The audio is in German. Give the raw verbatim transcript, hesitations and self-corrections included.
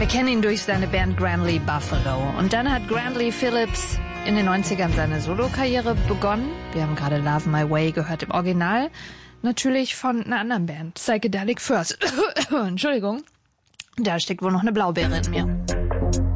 Wir kennen ihn durch seine Band Granley Buffalo. Und dann hat Granley Phillips in den neunzigern seine Solokarriere begonnen. Wir haben gerade Love My Way gehört im Original. Natürlich von einer anderen Band, Psychedelic Furs. Entschuldigung, da steckt wohl noch eine Blaubeere in mir.